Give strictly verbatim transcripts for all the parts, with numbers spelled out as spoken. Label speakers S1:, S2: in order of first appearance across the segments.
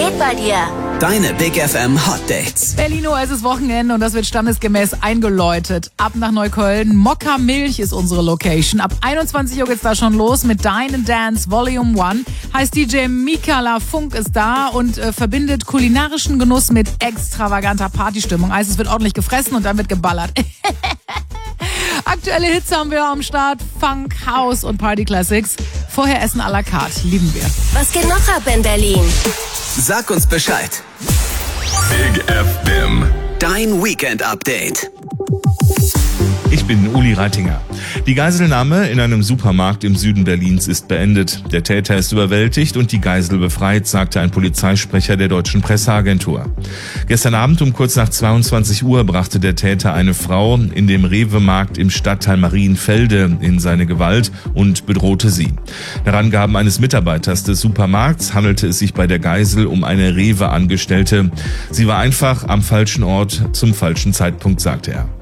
S1: geht bei dir?
S2: Deine Big F M Hot Dates.
S3: Berlino, es ist Wochenende und das wird standesgemäß eingeläutet. Ab nach Neukölln. Mokka Milch ist unsere Location. Ab einundzwanzig Uhr geht's da schon los mit Dine and Dance Volume eins. Heißt D J Mikala Funk ist da und äh, verbindet kulinarischen Genuss mit extravaganter Partystimmung. Heißt, es wird ordentlich gefressen und dann wird geballert. Aktuelle Hits haben wir am Start. Funk, House und Party Classics. Vorher Essen à la carte. Lieben wir.
S1: Was geht noch ab in Berlin?
S2: Sag uns Bescheid.
S4: Big F M.
S2: Dein Weekend-Update.
S5: Ich bin Uli Reitinger. Die Geiselnahme in einem Supermarkt im Süden Berlins ist beendet. Der Täter ist überwältigt und die Geisel befreit, sagte ein Polizeisprecher der deutschen Presseagentur. Gestern Abend um kurz nach zweiundzwanzig Uhr brachte der Täter eine Frau in dem Rewe-Markt im Stadtteil Marienfelde in seine Gewalt und bedrohte sie. Nach Angaben eines Mitarbeiters des Supermarkts handelte es sich bei der Geisel um eine Rewe-Angestellte. Sie war einfach am falschen Ort zum falschen Zeitpunkt, sagte er.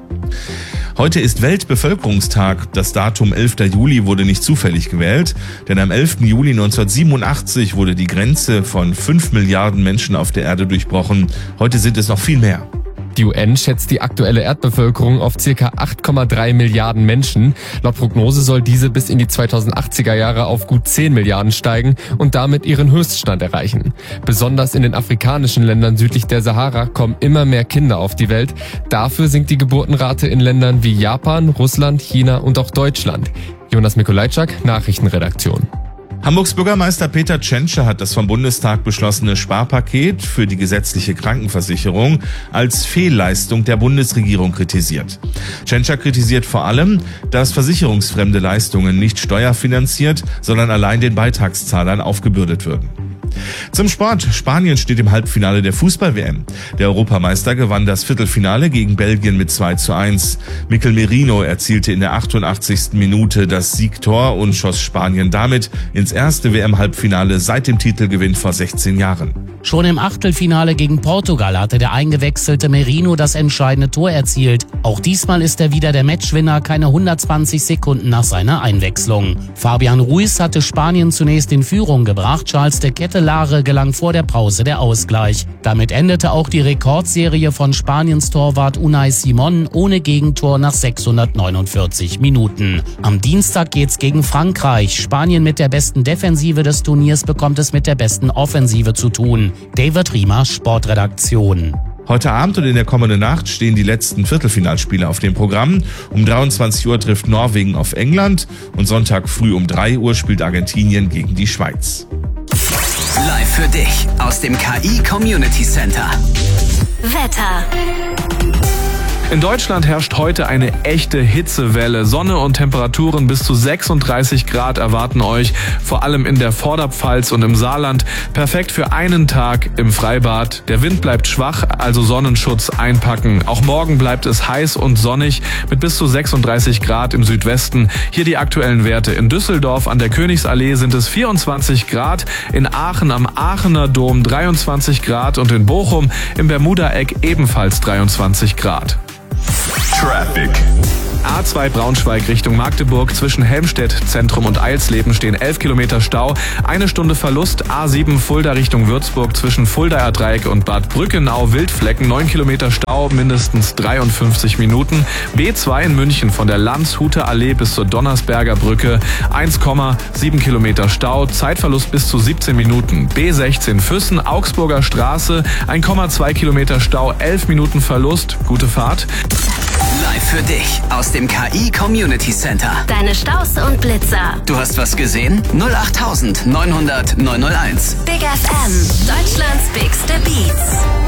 S5: Heute ist Weltbevölkerungstag. Das Datum elfter Juli wurde nicht zufällig gewählt, denn am elften Juli neunzehnhundertsiebenundachtzig wurde die Grenze von fünf Milliarden Menschen auf der Erde durchbrochen. Heute sind es noch viel mehr.
S6: Die U N schätzt die aktuelle Erdbevölkerung auf ca. acht Komma drei Milliarden Menschen. Laut Prognose soll diese bis in die zweitausendachtziger Jahre auf gut zehn Milliarden steigen und damit ihren Höchststand erreichen. Besonders in den afrikanischen Ländern südlich der Sahara kommen immer mehr Kinder auf die Welt. Dafür sinkt die Geburtenrate in Ländern wie Japan, Russland, China und auch Deutschland. Jonas Mikolajczak, Nachrichtenredaktion.
S5: Hamburgs Bürgermeister Peter Tschentscher hat das vom Bundestag beschlossene Sparpaket für die gesetzliche Krankenversicherung als Fehlleistung der Bundesregierung kritisiert. Tschentscher kritisiert vor allem, dass versicherungsfremde Leistungen nicht steuerfinanziert, sondern allein den Beitragszahlern aufgebürdet würden. Zum Sport. Spanien steht im Halbfinale der Fußball-W M. Der Europameister gewann das Viertelfinale gegen Belgien mit zwei zu eins. Mikel Merino erzielte in der achtundachtzigsten Minute das Siegtor und schoss Spanien damit ins erste W M-Halbfinale seit dem Titelgewinn vor sechzehn Jahren.
S7: Schon im Achtelfinale gegen Portugal hatte der eingewechselte Merino das entscheidende Tor erzielt. Auch diesmal ist er wieder der Matchwinner, keine hundertzwanzig Sekunden nach seiner Einwechslung. Fabian Ruiz hatte Spanien zunächst in Führung gebracht. Charles de Kettelare gelang vor der Pause der Ausgleich. Damit endete auch die Rekordserie von Spaniens Torwart Unai Simon ohne Gegentor nach sechshundertneunundvierzig Minuten. Am Dienstag geht's gegen Frankreich. Spanien mit der besten Defensive des Turniers bekommt es mit der besten Offensive zu tun. David Riemer, Sportredaktion.
S5: Heute Abend und in der kommenden Nacht stehen die letzten Viertelfinalspiele auf dem Programm. Um dreiundzwanzig Uhr trifft Norwegen auf England und Sonntag früh um drei Uhr spielt Argentinien gegen die Schweiz.
S2: Live für dich aus dem K I Community Center.
S1: Wetter.
S8: In Deutschland herrscht heute eine echte Hitzewelle. Sonne und Temperaturen bis zu sechsunddreißig Grad erwarten euch, vor allem in der Vorderpfalz und im Saarland. Perfekt für einen Tag im Freibad. Der Wind bleibt schwach, also Sonnenschutz einpacken. Auch morgen bleibt es heiß und sonnig mit bis zu sechsunddreißig Grad im Südwesten. Hier die aktuellen Werte. In Düsseldorf an der Königsallee sind es vierundzwanzig Grad, in Aachen am Aachener Dom dreiundzwanzig Grad und in Bochum im Bermuda-Eck ebenfalls dreiundzwanzig Grad.
S4: Traffic.
S8: A zwei Braunschweig Richtung Magdeburg. Zwischen Helmstedt Zentrum und Eilsleben stehen elf Kilometer Stau. Eine Stunde Verlust. A sieben Fulda Richtung Würzburg. Zwischen Fuldaer Dreieck und Bad Brückenau Wildflecken. neun Kilometer Stau, mindestens dreiundfünfzig Minuten. B zwei in München von der Landshuter Allee bis zur Donnersberger Brücke. eins Komma sieben Kilometer Stau. Zeitverlust bis zu siebzehn Minuten. B sechzehn Füssen Augsburger Straße. eins Komma zwei Kilometer Stau. elf Minuten Verlust. Gute Fahrt.
S2: Live für dich aus dem K I Community Center.
S1: Deine Staus und Blitzer.
S2: Du hast was gesehen? null acht neunhundert neunhundert neunhunderteins.
S1: Big F M. Deutschlands bigste Beats.